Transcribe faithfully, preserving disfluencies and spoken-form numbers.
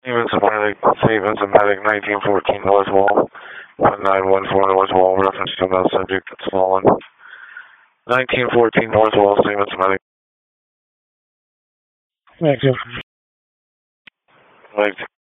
Stevens and Medic, Stevens and Medic, nineteen fourteen North Wall, one nine one four North Wall, reference to male subject that's fallen. nineteen fourteen North Wall, Stevens and Medic. Thank you. Medic.